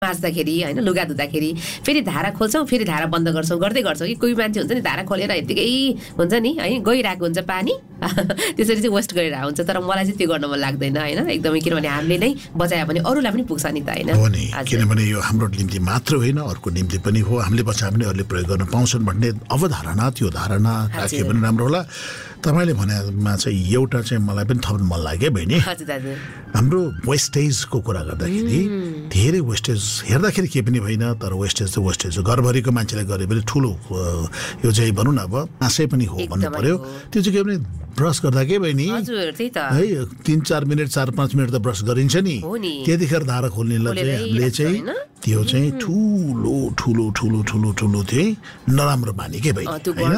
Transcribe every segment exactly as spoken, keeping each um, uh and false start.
माझ्दाखेरि होइन लुगा धुँदाखेरि फेरि धारा खोल्छौँ फेरि धारा बन्द गर्छौँ गर्दै गर्छौँ कि कोही मान्छे हुन्छ नि धारा खोलेर यत्तिकै हुन्छ नि है गइरहेको हुन्छ पानी त्यसरी चाहिँ वेस्ट गरिरहेको हुन्छ तर मलाई चाहिँ त्यो गर्न मन लाग्दैन होइन एकदमै किनभने हामीले नै बचायो भने अरूलाई पनि पुग्छ नि त होइन हो नि किनभने यो हाम्रो निम्ति मात्र होइन अर्को निम्ति पनि हो हामीले बचायो भने अरूले प्रयोग गर्न पाउँछन् भन्ने अवधारणा त्यो धारणा राखे पनि राम्रो होला तपाईले भनेमा चाहिँ एउटा चाहिँ मलाई पनि थप्न मन लाग्यो बहिनी हाम्रो वेस्टेजको कुरा गर्दाखेरि धेरै वेस्टेज हेर्दाखेरि के पनि भएन तर वेस्टेज त वेस्टेज हो घरभरिको मान्छेले गरे पनि ठुलो यो चाहिँ भनौँ न अब आशै पनि हो भन्नु पर्यो त्यो चाहिँ के भने ब्रस गर्दा के बहिनी है तीन चार मिनट चार पाँच मिनट त ब्रस गरिन्छ नि त्यतिखेर धारा खोल्नेलाई चाहिँ हामीले चाहिँ त्यो चाहिँ ठुलो ठुलो ठुलो ठुलो ठुलो चाहिँ नराम्रो बानी के बहिनी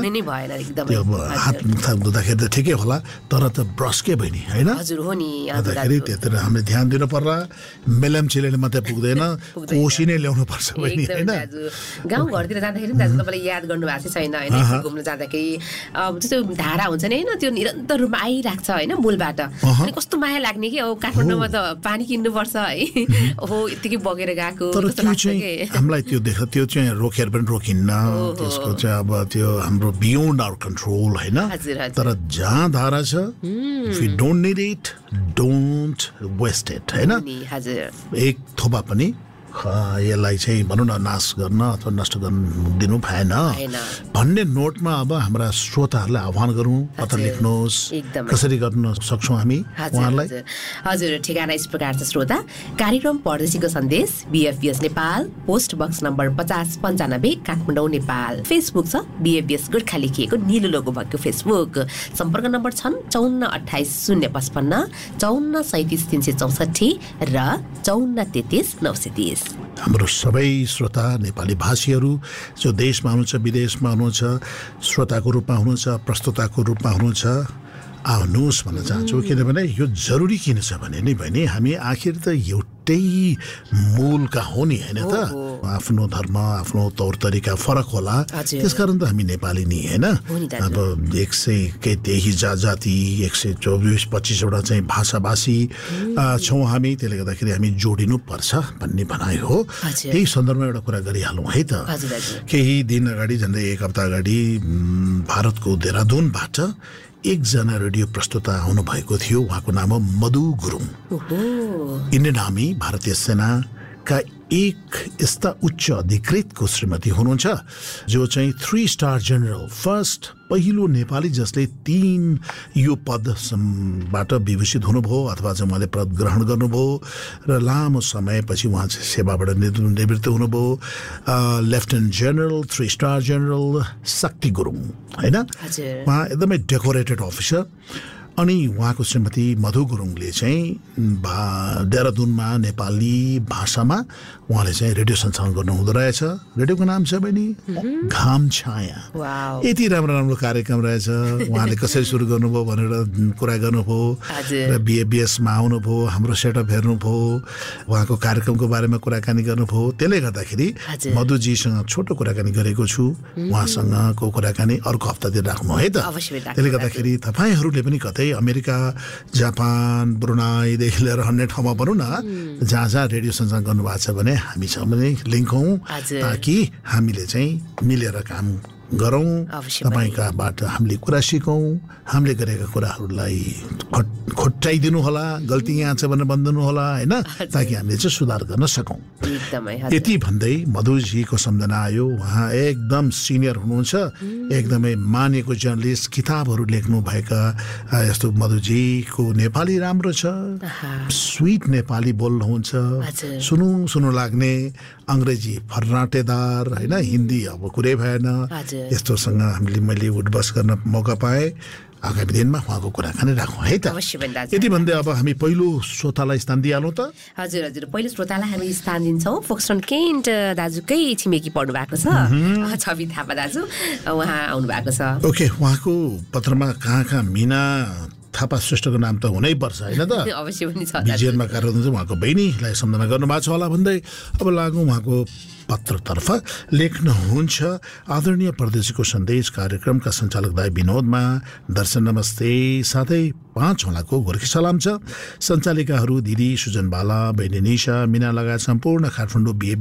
त्यो अब हात मुख धुँदाखेरि त ठिकै होला तर त ब्रस के बहिनी होइन गर्दाखेरि त्यतिर हामीले ध्यान दिनु पर्ला मेलम्चीले मात्रै पुग्दैन कोसी नै ल्याउनु पर्छ बहिनी होइन गाउँघरतिर जाँदाखेरि दाजु तपाईँले याद गर्नु भएको छैन होइन घुम्न जाँदाखेरि जस्तो धारा हुन्छ नि होइन त्यो निरन्तर रूपमा आइरहेको छ होइन मूलबाट अनि कस्तो माया लाग्ने कि अब काठमाडौँमा त पानी किन्नुपर्छ है ओहो यत्तिकै बगेर गएको त्यो चाहिँ हामीलाई त्यो देख्छ त्यो चाहिँ रोकेर पनि रोकिन्न त्यसको चाहिँ अब त्यो हाम्रो बियोन्ड आवर कन्ट्रोल होइन तर जहाँ धारा छ if you don't need it don't West it होइन एक थोपा पनि यसलाई चाहिँ भनौँ न नाश गर्न अथवा नष्ट गर्न दिनु भएन भन्ने नोटमा अब हाम्रा श्रोताहरूलाई आह्वान गरौँ पत्र लेख्नुहोस् कसरी गर्न सक्छौँ हामी उहाँहरूलाई हजुर ठेगाना यस प्रकार छ श्रोता कार्यक्रम परदेशीको सन्देश बिएफबिएस नेपाल पोस्ट बक्स नम्बर पचास पन्चानब्बे काठमाडौँ नेपाल फेसबुक छ बिएफबिएस गोर्खा लेखिएको निलो लोगो भएको फेसबुक सम्पर्क नम्बर छन् चौन्न अठाइस शून्य पचपन्न चौन्न सैतिस तिन सय चौसठी र चौन्न तेत्तिस नौ सय तिस हाम्रो सबै श्रोता नेपाली भाषीहरू जो देशमा हुनुहुन्छ विदेशमा हुनुहुन्छ श्रोताको रूपमा हुनुहुन्छ प्रस्तुताको रूपमा हुनुहुन्छ आउनुहोस् भन्न चाहन्छु किनभने यो जरुरी किन छ भने नि बहिनी हामी आखिर त एउटै मूलका हो नि होइन त आफ्नो धर्म आफ्नो तौर तरिका फरक होला त्यसकारण त हामी नेपाली नि होइन अब एक सय के त्यही जाति एक सय चौबिस पच्चिसवटा चाहिँ भाषाभाषी छौँ हामी त्यसले गर्दाखेरि हामी जोडिनु पर्छ भन्ने भनाइ हो त्यही सन्दर्भमा एउटा कुरा गरिहालौँ है त केही दिन अगाडि झन्डै एक हप्ता अगाडि भारतको देहरादुनबाट एकजना रेडियो प्रस्तुता आउनुभएको थियो उहाँको नाम हो मधु गुरुङ इन्डियन आर्मी भारतीय सेनाका एक यस्ता उच्च अधिकृतको श्रीमती हुनुहुन्छ जो चाहिँ थ्री स्टार जनरल फर्स्ट पहिलो नेपाली जसले तीन यो पदबाट विभूषित हुनुभयो अथवा चाहिँ उहाँले पद ग्रहण गर्नुभयो र लामो समयपछि उहाँ चाहिँ सेवाबाट निवृत्त हुनुभयो lieutenant general three star general शक्ति गुरुङ होइन उहाँ एकदमै डेकोरेटेड अफिसर अनि उहाँको श्रीमती मधु गुरुङले चाहिँ भा देहरादुनमा नेपाली भाषामा उहाँले चाहिँ रेडियो सञ्चालन गर्नु हुँदो रहेछ रेडियोको नाम छ बहिनी घाम छाया यति राम्रो राम्रो कार्यक्रम रहेछ उहाँले कसरी सुरु गर्नुभयो भनेर कुरा गर्नुभयो र बिएबिएसमा आउनुभयो हाम्रो सेटअप हेर्नुभयो उहाँको कार्यक्रमको बारेमा कुराकानी गर्नुभयो त्यसले गर्दाखेरि मधुजीसँग छोटो कुराकानी गरेको छु उहाँसँगको कुराकानी अर्को हप्तातिर राख्नु है त त्यसले गर्दाखेरि तपाईँहरूले पनि कतै अमेरिका जापान ब्रुनाईदेखि लिएर अन्य ठाउँमा भनौँ न जहाँ जहाँ रेडियो सञ्चालन गर्नुभएको छ भने हामीसँग पनि लिङ्क हौँ ताकि हामीले चाहिँ मिलेर काम गरौँ तपाईँकाबाट हामीले कुरा सिकौँ हामीले गरेका कुराहरूलाई खोट्टाइदिनु होला गल्ती यहाँ छ भनेर भनिदिनु होला होइन ताकि हामीले चाहिँ सुधार गर्न सकौँ यति भन्दै मधुजीको सम्झना आयो उहाँ एकदम सिनियर हुनुहुन्छ एकदमै मानेको जर्नलिस्ट किताबहरू लेख्नु भएका यस्तो मधुजीको नेपाली राम्रो छ स्विट नेपाली बोल्नुहुन्छ सुनु सुनु लाग्ने अङ्ग्रेजी फर्राटेदार होइन हिन्दी अब कुरै भएन यस्तोसँग हामीले मैले उठबस गर्न मौका पाएँ आगामी दिनमा उहाँको कुराकानी राखौँ है त यति भन्दै अब हामी पहिलो श्रोतालाई स्थान दिइहालौँ त हजुर हजुर पहिलो श्रोतालाई हामी स्थान दिन्छौँ फोक्सटन केन्ट दाजुकै छिमेकी पढ्नु भएको छ छवि थापा दाजु उहाँ आउनु भएको छ ओके उहाँको पत्रमा कहाँ कहाँ मिना थापा श्रेष्ठको नाम त हुनै पर्छ होइन त अवश्य पनि छ बिजिएनमा कार्यरत हुन्छ उहाँको बहिनीलाई सम्झना गर्नुभएको छ होला भन्दै अब लागौँ उहाँको पत्रतर्फ लेख्नुहुन्छ आदरणीय परदेशीको सन्देश कार्यक्रमका सञ्चालक दाइ विनोदमा दर्शन नमस्ते साथै पाँच होलाको गोर्खे सलाम छ सञ्चालिकाहरू दिदी सुजन बाला बहिनी निशा मिना लगायत सम्पूर्ण काठमाडौँ बिए